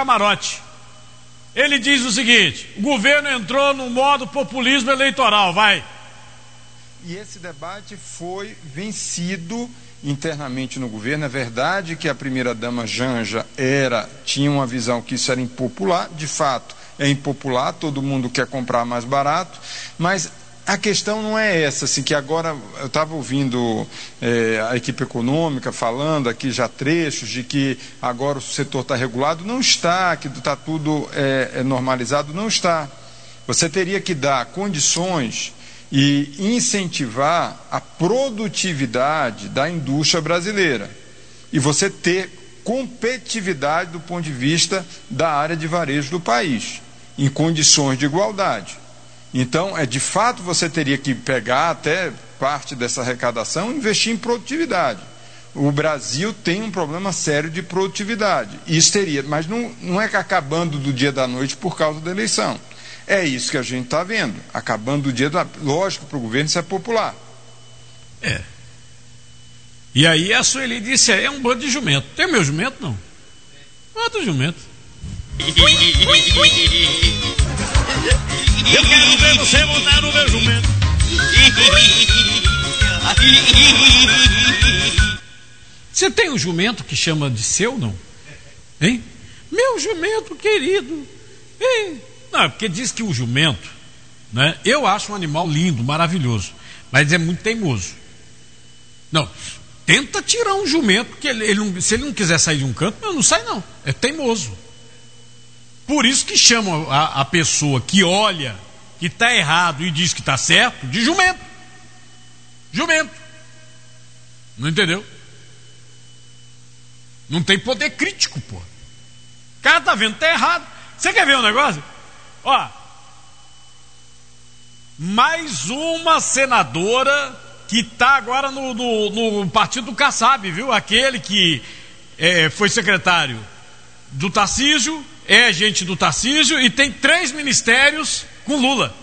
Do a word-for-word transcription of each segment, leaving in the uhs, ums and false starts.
camarote. Ele diz o seguinte: o governo entrou no modo populismo eleitoral, vai. E esse debate foi vencido internamente no governo. É verdade que a primeira-dama Janja era, tinha uma visão que isso era impopular, de fato é impopular, todo mundo quer comprar mais barato, mas a questão não é essa, assim, que agora eu estava ouvindo é, a equipe econômica falando aqui já trechos de que agora o setor está regulado. Não está, que está tudo é, é normalizado, não está. Você teria que dar condições e incentivar a produtividade da indústria brasileira e você ter competitividade do ponto de vista da área de varejo do país, em condições de igualdade. Então, é, de fato, você teria que pegar até parte dessa arrecadação e investir em produtividade. O Brasil tem um problema sério de produtividade. Isso teria, mas não, não é que acabando do dia da noite por causa da eleição. É isso que a gente está vendo. Acabando do dia da... Lógico, para o governo isso é popular. É. E aí a Sueli disse, é um bando de jumento. Tem meu jumento, não? Bando jumento. Eu quero ver você montar no meu jumento. Você tem um jumento que chama de seu, não? Hein? Meu jumento querido. Hein? Não, porque diz que o jumento, né? Eu acho um animal lindo, maravilhoso, mas é muito teimoso. Não, tenta tirar um jumento, porque ele, ele não, se ele não quiser sair de um canto, não, não sai não, é teimoso. Por isso que chamam a, a pessoa que olha que está errado e diz que está certo de jumento. Jumento. Não entendeu? Não tem poder crítico, pô. O cara tá vendo que tá errado. Você quer ver um negócio? Ó, mais uma senadora que está agora no, no, no partido do Kassab, viu? Aquele que é, foi secretário do Tarcísio, é gente do Tarcísio e tem três ministérios com Lula.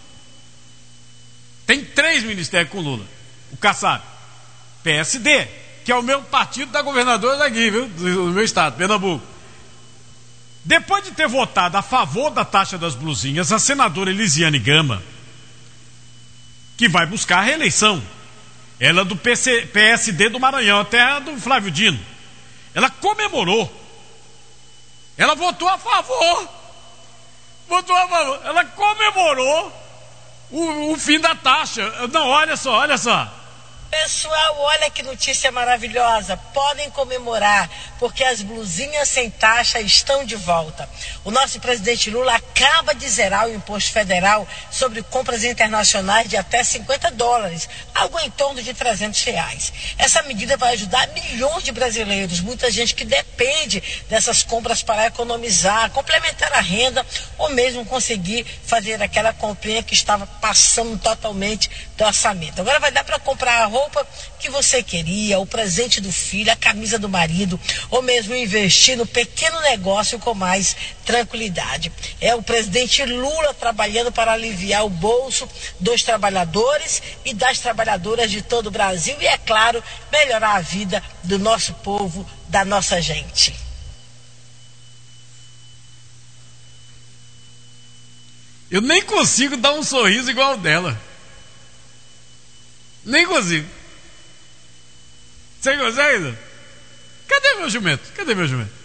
Tem três ministérios com Lula. O Kassab, P S D, que é o meu partido da governadora daqui, viu? Do, do meu estado, Pernambuco. Depois de ter votado a favor da taxa das blusinhas, a senadora Elisiane Gama, que vai buscar a reeleição, ela é do P S D do Maranhão, a terra do Flávio Dino, ela comemorou, ela votou a favor, votou a favor, ela comemorou o, o fim da taxa. Não, olha só, olha só. Pessoal, olha que notícia maravilhosa. Podem comemorar, porque as blusinhas sem taxa estão de volta. O nosso presidente Lula acaba de zerar o imposto federal sobre compras internacionais de até cinquenta dólares, algo em torno de trezentos reais. Essa medida vai ajudar milhões de brasileiros, muita gente que depende dessas compras para economizar, complementar a renda ou mesmo conseguir fazer aquela comprinha que estava passando totalmente do orçamento. Agora vai dar para comprar a roupa que você queria, o presente do filho, a camisa do marido, ou mesmo investir no pequeno negócio com mais tranquilidade. É o presidente Lula trabalhando para aliviar o bolso dos trabalhadores e das trabalhadoras de todo o Brasil e, é claro, melhorar a vida do nosso povo, da nossa gente. Eu nem consigo dar um sorriso igual o dela. Nem consigo. Você consegue? Cadê meu jumento? Cadê meu jumento?